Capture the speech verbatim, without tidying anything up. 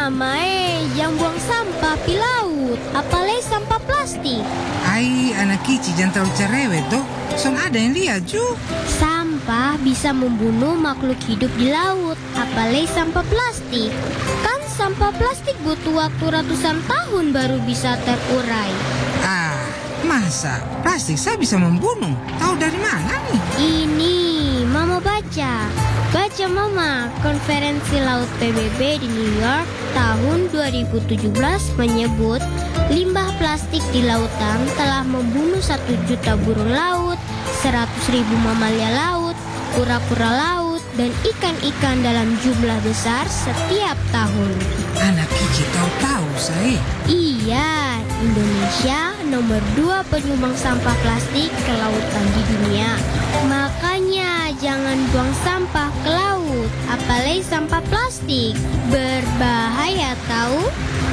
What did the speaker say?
mama eh, jangan buang sampah di laut, apalagi sampah plastik. Ai, anak kicik jangan terlalu cerewet toh. Song ada yang lihat ju. Sampah bisa membunuh makhluk hidup di laut, apalagi sampah plastik. Kan sampah plastik butuh waktu ratusan tahun baru bisa terurai. Ah, masa plastik saya bisa membunuh? Tahu dari mana nih? Ini, Mama baca. Baca Mama, konferensi Laut P B B di New York tahun dua ribu tujuh belas menyebut limbah plastik di lautan telah membunuh satu juta burung laut, seratus ribu mamalia laut, kura-kura laut, dan ikan-ikan dalam jumlah besar setiap tahun. Anak kicik tahu-tahu saya. Iya, Indonesia nomor dua penyumbang sampah plastik ke lautan di dunia. Makanya jangan buang sampah ke laut, apalagi sampah plastik. Berbahaya tahu?